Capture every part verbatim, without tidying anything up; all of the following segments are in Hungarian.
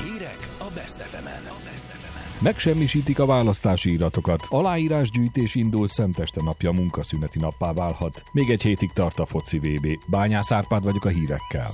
Hírek a Best ef emen. Megsemmisítik a választási iratokat. Aláírásgyűjtés indul, Szenteste napja munkaszüneti nappá válhat. Még egy hétig tart a foci vé bé. Bányász Árpád vagyok a hírekkel.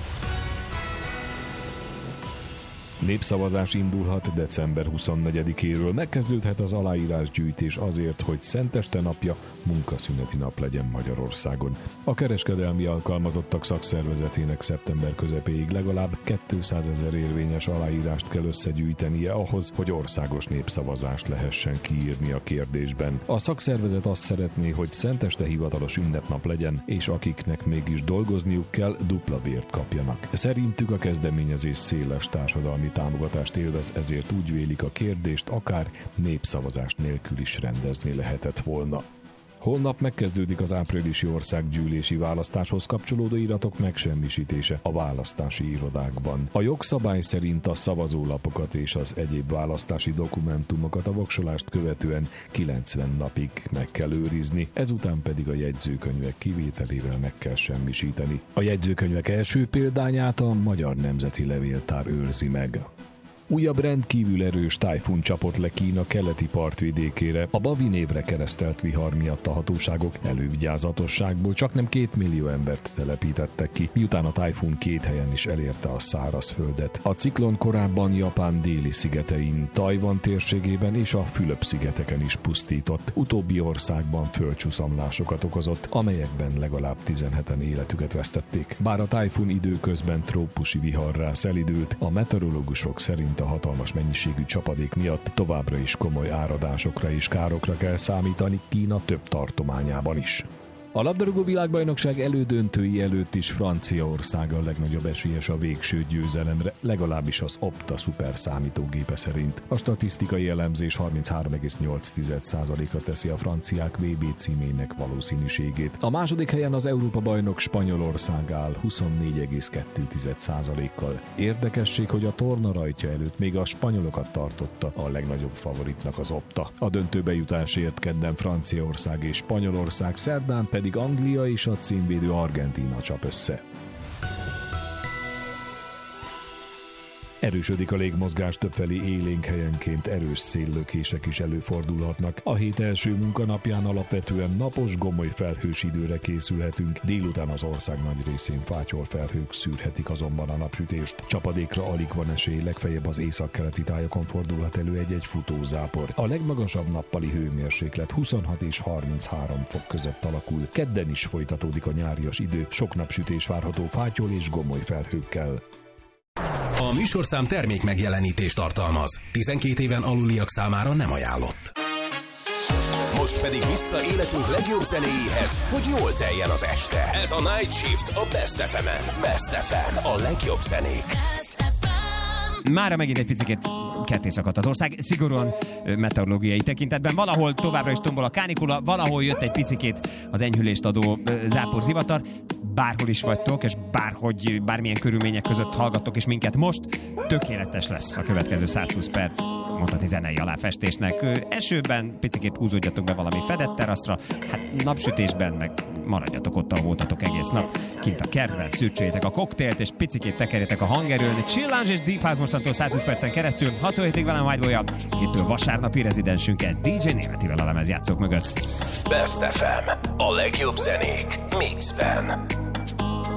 Népszavazás indulhat december huszonnegyedikéről. Megkezdődhet az aláírásgyűjtés azért, hogy Szenteste napja munkaszüneti nap legyen Magyarországon. A kereskedelmi alkalmazottak szakszervezetének szeptember közepéig legalább kétszázezer érvényes aláírást kell összegyűjtenie ahhoz, hogy országos népszavazást lehessen kiírni a kérdésben. A szakszervezet azt szeretné, hogy Szenteste hivatalos ünnepnap legyen, és akiknek mégis dolgozniuk kell, dupla bért kapjanak. Szerintük a kezdeményezés széles társadalmi támogatást élvez, ezért úgy vélik, a kérdést akár népszavazás nélkül is rendezni lehetett volna. Holnap megkezdődik az áprilisi országgyűlési választáshoz kapcsolódó iratok megsemmisítése a választási irodákban. A jogszabály szerint a szavazólapokat és az egyéb választási dokumentumokat a voksolást követően kilencven napig meg kell őrizni, ezután pedig a jegyzőkönyvek kivételével meg kell semmisíteni. A jegyzőkönyvek első példányát a Magyar Nemzeti Levéltár őrzi meg. Újabb rendkívül erős tájfun csapott le Kína keleti partvidékére. A Bavi névre keresztelt vihar miatt a hatóságok elővigyázatosságból csaknem két millió embert telepítettek ki, miután a tájfun két helyen is elérte a szárazföldet. A ciklon korábban Japán déli szigetein, Tajvan térségében és a Fülöp-szigeteken is pusztított. Utóbbi országban földcsúszamlásokat okozott, amelyekben legalább tizenheten életüket vesztették. Bár a tájfun időközben trópusi viharrá szelidült, a meteorológusok szerint a hatalmas mennyiségű csapadék miatt továbbra is komoly áradásokra és károkra kell számítani Kína több tartományában is. A labdarúgó világbajnokság elődöntői előtt is Franciaország a legnagyobb esélyes a végső győzelemre, legalábbis az Opta szuper számítógépe szerint. A statisztikai elemzés harminchárom egész nyolc százalékra teszi a franciák vé bé címének valószínűségét. A második helyen az Európa-bajnok Spanyolország áll huszonnégy egész kettő százalékkal. Érdekesség, hogy a torna rajtja előtt még a spanyolokat tartotta a legnagyobb favoritnak az Opta. A döntőbe jutásért kedden Franciaország és Spanyolország, szerdán pedig Anglia és a címvédő Argentína csap össze. Erősödik a légmozgás, többfelé élénk, helyenként erős széllökések is előfordulhatnak. A hét első munkanapján alapvetően napos, gomoly felhős időre készülhetünk, délután az ország nagy részén fátyol felhők szűrhetik azonban a napsütést. Csapadékra alig van esély, legfeljebb az északkeleti tájakon fordulhat elő egy-egy futózápor. A legmagasabb nappali hőmérséklet huszonhat és harminchárom fok között alakul. Kedden is folytatódik a nyárias idő, sok napsütés várható fátyol és gomoly felhőkkel. A műsorszám termék megjelenítést tartalmaz. tizenkét éven aluliak számára nem ajánlott. Most pedig vissza életünk legjobb zenéjéhez, hogy jól teljen az este. Ez a Night Shift a Best ef emen. Best ef em, a legjobb zenék. Mára megint egy picit ketté szakadt az ország, szigorúan meteorológiai tekintetben. Valahol továbbra is tombol a kánikula, valahol jött egy picikét az enyhülést adó záporzivatar. Bárhol is vagytok, és bárhogy, bármilyen körülmények között hallgattok és minket most, tökéletes lesz a következő százhúsz perc mondhatni zenei aláfestésnek. Esőben picikét húzódjatok be valami fedett teraszra, hát napsütésben meg maradjatok ott, ahol voltatok egész nap. Kint a kertben szürcsöljétek a koktélt, és picikét tekerjetek a hangerőn. Chillánge és Deep House mostantól százhúsz percen keresztül. hat hétig velem Whiteboy-a, ittől vasárnapi rezidensünket dé dzsé Németivel a lemezjátszók mögött. Best ef em, a legjobb zenék mixben.